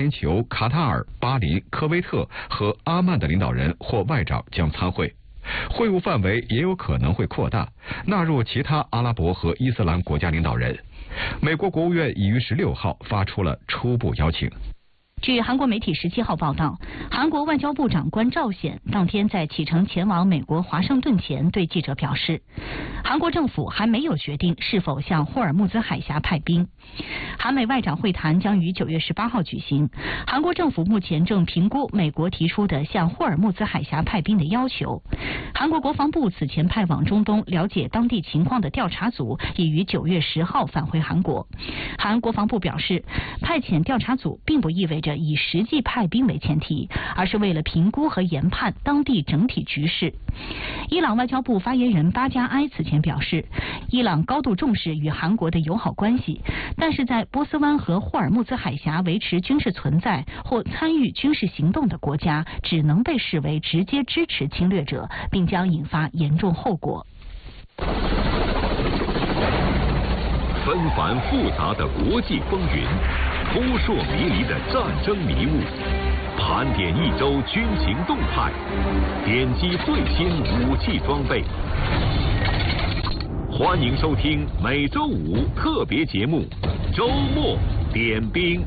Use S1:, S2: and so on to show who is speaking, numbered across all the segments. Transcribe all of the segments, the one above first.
S1: 联酋、卡塔尔、巴林、科威特和阿曼的领导人或外长将参会。会晤范围也有可能会扩大，纳入其他阿拉伯和伊斯兰国家领导人。美国国务院已于16号发出了初步邀请。
S2: 据韩国媒体17号报道，韩国外交部长官赵显当天在启程前往美国华盛顿前对记者表示，韩国政府还没有决定是否向霍尔木兹海峡派兵。韩美外长会谈将于9月18号举行，韩国政府目前正评估美国提出的向霍尔木兹海峡派兵的要求。韩国国防部此前派往中东了解当地情况的调查组已于9月10号返回韩国。韩国防部表示，派遣调查组并不意味着以实际派兵为前提，而是为了评估和研判当地整体局势。伊朗外交部发言人巴加埃此前表示，伊朗高度重视与韩国的友好关系，但是在波斯湾和霍尔木兹海峡维持军事存在或参与军事行动的国家，只能被视为直接支持侵略者，并将引发严重后果。
S3: 纷繁复杂的国际风云，扑朔迷离的战争迷雾，盘点一周军情动态，点击最新武器装备。欢迎收听每周五特别节目《周末点兵》。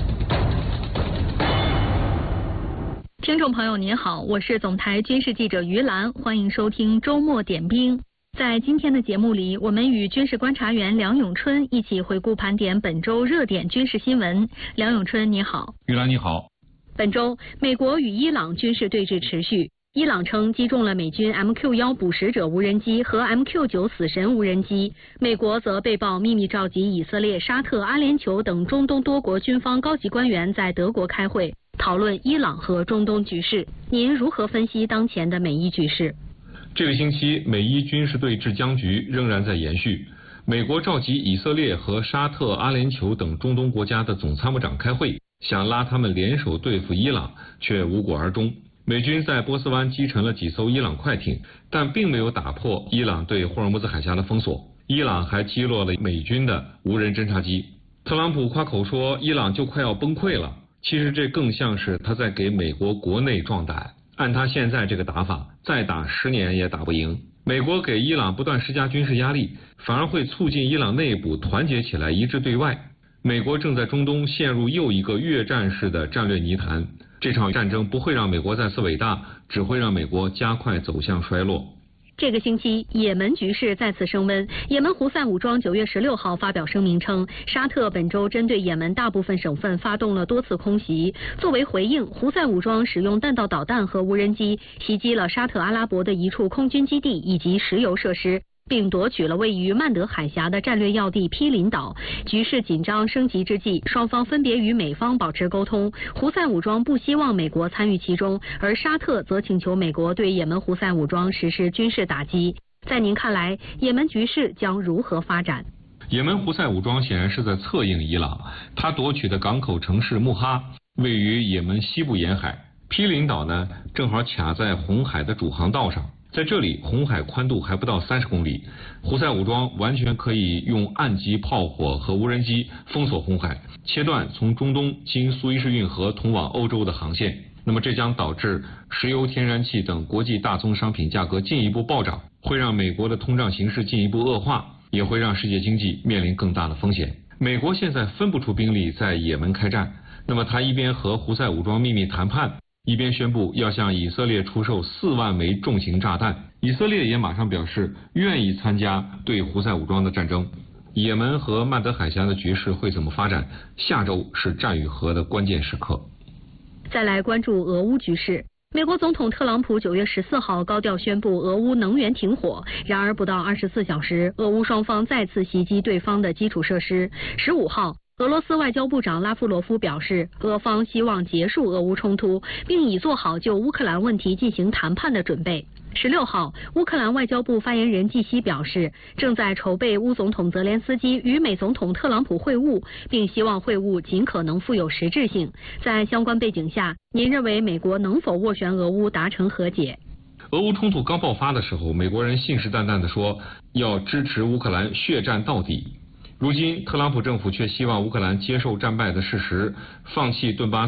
S4: 听众朋友您好，我是总台军事记者于兰，欢迎收听周末点兵。在今天的节目里，我们与军事观察员梁永春一起回顾盘点本周热点军事新闻。梁永春你好。
S5: 于兰你好。
S4: 本周美国与伊朗军事对峙持续，伊朗称击中了美军 MQ-1捕食者无人机和 MQ-9死神无人机，美国则被曝秘密召集以色列、沙特、阿联酋等中东多国军方高级官员在德国开会，讨论伊朗和中东局势。您如何分析当前的美伊局势？
S5: 这个星期美伊军事对峙僵局仍然在延续，美国召集以色列和沙特、阿联酋等中东国家的总参谋长开会，想拉他们联手对付伊朗，却无果而终。美军在波斯湾击沉了几艘伊朗快艇，但并没有打破伊朗对霍尔木兹海峡的封锁。伊朗还击落了美军的无人侦察机。特朗普夸口说伊朗就快要崩溃了，其实这更像是他在给美国国内壮胆。按他现在这个打法，再打10年也打不赢。美国给伊朗不断施加军事压力，反而会促进伊朗内部团结起来，一致对外。美国正在中东陷入又一个越战式的战略泥潭。这场战争不会让美国再次伟大，只会让美国加快走向衰落。
S4: 这个星期，也门局势再次升温。也门胡塞武装9月16号发表声明称，沙特本周针对也门大部分省份发动了多次空袭。作为回应，胡塞武装使用弹道导弹和无人机袭击了沙特阿拉伯的一处空军基地以及石油设施，并夺取了位于曼德海峡的战略要地毗邻岛。局势紧张升级之际，双方分别与美方保持沟通。胡塞武装不希望美国参与其中，而沙特则请求美国对也门胡塞武装实施军事打击。在您看来，也门局势将如何发展？
S5: 也门胡塞武装显然是在策应伊朗，他夺取的港口城市穆哈位于也门西部沿海，毗邻岛呢正好卡在红海的主航道上。在这里，红海宽度还不到30公里，胡塞武装完全可以用岸基炮火和无人机封锁红海，切断从中东经苏伊士运河通往欧洲的航线。那么这将导致石油、天然气等国际大宗商品价格进一步暴涨，会让美国的通胀形势进一步恶化，也会让世界经济面临更大的风险。美国现在分不出兵力在也门开战，那么他一边和胡塞武装秘密谈判，一边宣布要向以色列出售4万枚重型炸弹。以色列也马上表示愿意参加对胡塞武装的战争。也门和曼德海峡的局势会怎么发展？下周是战与和的关键时刻。
S4: 再来关注俄乌局势。美国总统特朗普9月14号高调宣布俄乌能源停火，然而不到24小时，俄乌双方再次袭击对方的基础设施。15号，俄罗斯外交部长拉夫罗夫表示，俄方希望结束俄乌冲突，并已做好就乌克兰问题进行谈判的准备。16号，乌克兰外交部发言人季希表示，正在筹备乌总统泽连斯基与美总统特朗普会晤，并希望会晤尽可能富有实质性。在相关背景下，您认为美国能否斡旋俄乌达成和解？
S5: 俄乌冲突刚爆发的时候，美国人信誓旦旦地说要支持乌克兰血战到底。如今，特朗普政府却希望乌克兰接受战败的事实，放弃顿巴斯